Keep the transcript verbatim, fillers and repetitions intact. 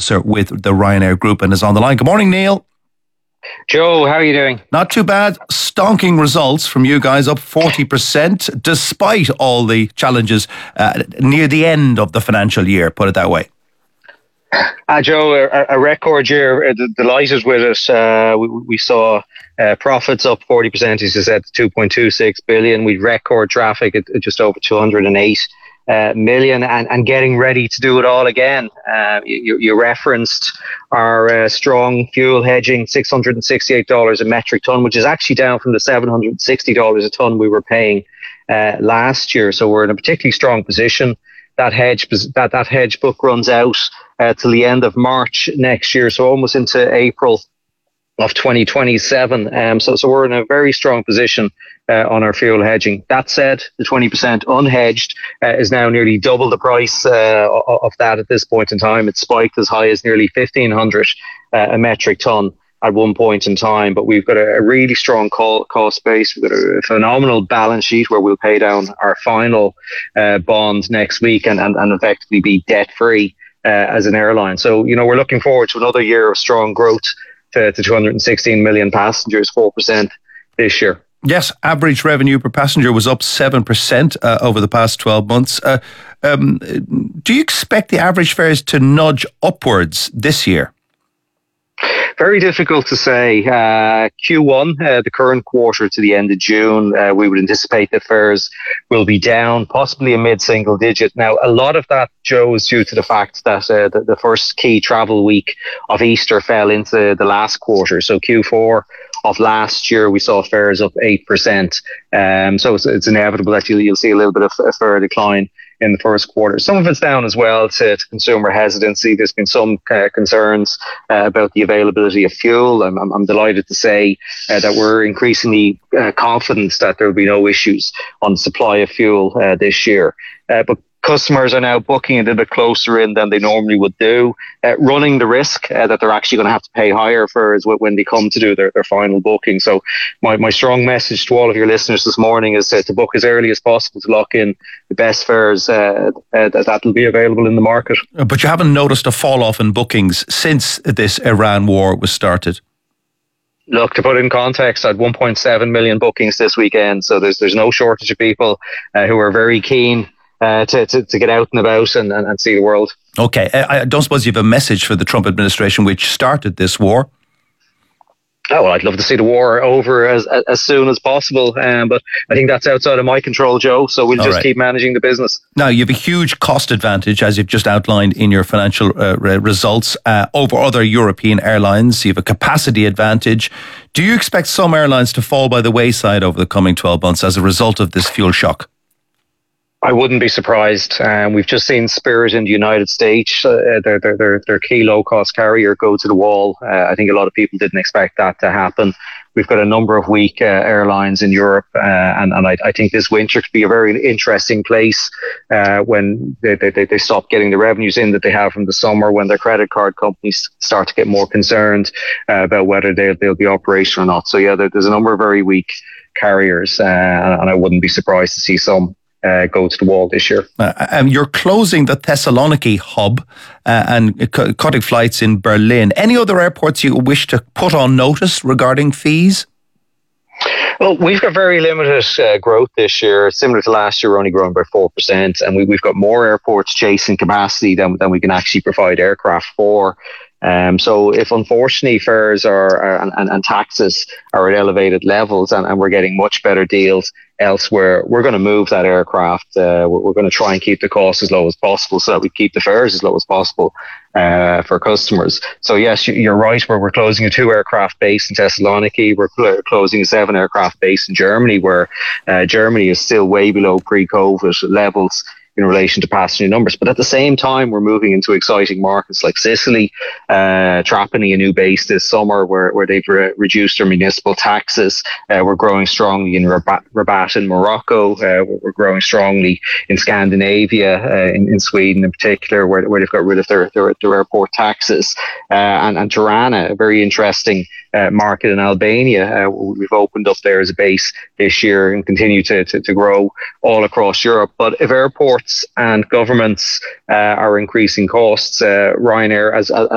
Officer with the Ryanair Group and is on the line. Good morning, Neil. Joe, how are you doing? Not too bad. Stonking results from you guys, up forty percent, despite all the challenges uh, near the end of the financial year, put it that way. Uh, Joe, a, a record year. Uh, delighted with it. Uh, we, we saw uh, profits up forty percent, as you said, to two point two six billion. We record traffic at, at just over two hundred eight uh, million and, and getting ready to do it all again. Uh, you, you referenced our uh, strong fuel hedging, six hundred sixty-eight dollars a metric ton, which is actually down from the seven hundred sixty dollars a ton we were paying uh, last year. So we're in a particularly strong position. That hedge that, that hedge book runs out uh, till the end of March next year, so almost into April of twenty twenty-seven. Um, so, so we're in a very strong position uh, on our fuel hedging. That said, the twenty percent unhedged uh, is now nearly double the price uh, of that at this point in time. It spiked as high as nearly fifteen hundred uh, a metric ton at one point in time, but we've got a, a really strong call, cost base. We've got a phenomenal balance sheet where we'll pay down our final uh, bond next week and, and, and effectively be debt free uh, as an airline. So, you know, we're looking forward to another year of strong growth to, to two hundred sixteen million passengers, four percent this year. Yes, average revenue per passenger was up seven percent uh, over the past twelve months. Uh, um, do you expect the average fares to nudge upwards this year? Very difficult to say. Uh, Q one, uh, the current quarter to the end of June, uh, we would anticipate that fares will be down, possibly a mid-single digit. Now, a lot of that, Joe, is due to the fact that uh, the, the first key travel week of Easter fell into the last quarter. So Q four of last year, we saw fares up eight percent. Um, so it's, it's inevitable that you'll, you'll see a little bit of a fare decline in the first quarter. Some of it's down as well to, to consumer hesitancy. There's been some uh, concerns uh, about the availability of fuel. I'm, I'm, I'm delighted to say uh, that we're increasingly uh, confident that there will be no issues on the supply of fuel uh, this year. Uh, but customers are now booking a little bit closer in than they normally would do, uh, running the risk uh, that they're actually going to have to pay higher fares when they come to do their, their final booking. So my, my strong message to all of your listeners this morning is uh, to book as early as possible to lock in the best fares uh, uh, that will be available in the market. But you haven't noticed a fall off in bookings since this Iran war was started? Look, to put it in context, I had one point seven million bookings this weekend, so there's there's no shortage of people uh, who are very keen Uh, to, to, to get out and about and, and, and see the world. Okay, I, I don't suppose you have a message for the Trump administration which started this war? Oh, well, I'd love to see the war over as as soon as possible, um, but I think that's outside of my control, Joe, so we'll All just right. keep managing the business. Now, you have a huge cost advantage, as you've just outlined in your financial uh, results, uh, over other European airlines. You have a capacity advantage. Do you expect some airlines to fall by the wayside over the coming twelve months as a result of this fuel shock? I wouldn't be surprised. Um, we've just seen Spirit in the United States, uh, their, their, their, their key low-cost carrier, go to the wall. Uh, I think a lot of people didn't expect that to happen. We've got a number of weak uh, airlines in Europe, uh, and, and I, I think this winter could be a very interesting place uh, when they, they, they stop getting the revenues in that they have from the summer, when their credit card companies start to get more concerned uh, about whether they'll, they'll be operational or not. So, yeah, there, there's a number of very weak carriers, uh, and I wouldn't be surprised to see some Uh, go to the wall this year. Uh, um, you're closing the Thessaloniki hub uh, and c- cutting flights in Berlin. Any other airports you wish to put on notice regarding fees? Well, we've got very limited uh, growth this year. Similar to last year, we're only growing by four percent, and we, we've got more airports chasing capacity than, than we can actually provide aircraft for. Um, so if unfortunately fares are, are and, and taxes are at elevated levels and, and we're getting much better deals elsewhere, we're going to move that aircraft. Uh, we're, we're going to try and keep the cost as low as possible so that we keep the fares as low as possible uh, for customers. So yes, you're right. Where we're closing a two aircraft base in Thessaloniki, we're cl- closing a seven aircraft base in Germany, where uh, Germany is still way below pre-COVID levels in relation to passenger numbers. But at the same time, we're moving into exciting markets like Sicily, uh, Trapani, a new base this summer where, where they've re- reduced their municipal taxes. Uh, we're growing strongly in Rabat, Rabat in Morocco. Uh, we're growing strongly in Scandinavia, uh, in, in Sweden in particular, where, where they've got rid of their, their, their airport taxes. Uh, and, and Tirana, a very interesting uh, market in Albania. Uh, we've opened up there as a base this year and continue to, to, to grow all across Europe. But if airports and governments uh, are increasing costs, uh, Ryanair, as